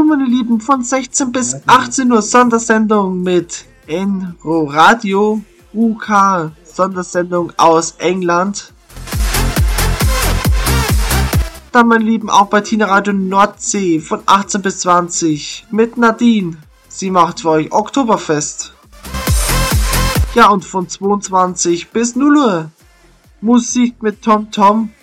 meine Lieben, von 16 bis 18 Uhr Sondersendung mit Enro Radio UK, Sondersendung aus England. Dann, meine Lieben, auch bei Tina Radio Nordsee von 18 bis 20 mit Nadine. Sie macht für euch Oktoberfest. Ja, und von 22 bis 0 Uhr Musik mit Tom Tom